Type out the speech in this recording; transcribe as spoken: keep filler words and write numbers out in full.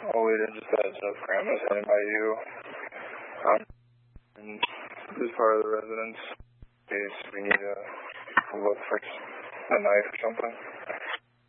I'll lead in just a heads up. Grandma's heading by you. Um, and this part of the residence in case we need to look for a knife or something.